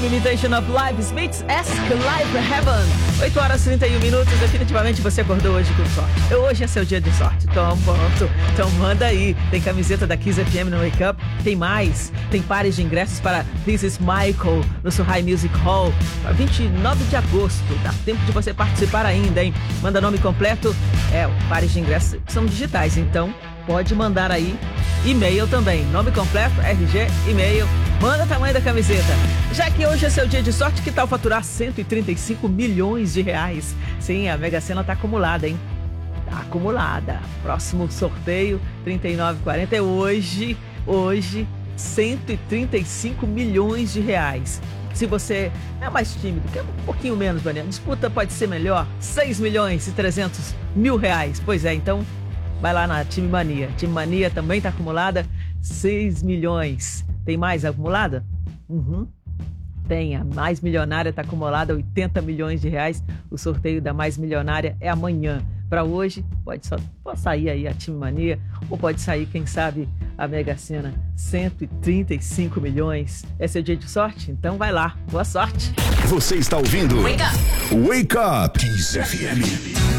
Imitation of Live Smiths, Ask Live Heaven. 8 horas e 31 minutos. Definitivamente você acordou hoje com sorte. Hoje é seu dia de sorte. Então pronto. Então manda aí. Tem camiseta da Kiss FM no Wake Up. Tem mais. Tem pares de ingressos para This Is Michael no Suhai Music Hall. Para 29 de agosto. Dá tempo de você participar ainda, hein? Manda nome completo. Pares de ingressos são digitais. Então pode mandar aí. E-mail também. Nome completo, RG, e-mail. Manda o tamanho da camiseta. Já que hoje é seu dia de sorte, que tal faturar 135 milhões de reais? Sim, a Mega Sena tá acumulada, hein? Tá acumulada. Próximo sorteio, 39,40 é hoje, 135 milhões de reais. Se você é mais tímido, quer um pouquinho menos, Daniel, disputa pode ser melhor, 6 milhões e 300 mil reais. Pois é, então vai lá na Time Mania. Time Mania também tá acumulada, 6 milhões. Tem mais acumulada? Tem, a Mais Milionária está acumulada 80 milhões de reais. O sorteio da Mais Milionária é amanhã. Para hoje, pode sair aí a Time Mania, ou pode sair, quem sabe, a Mega Sena, 135 milhões. É seu dia de sorte? Então vai lá. Boa sorte. Você está ouvindo Wake Up. Wake Up Kiss FM.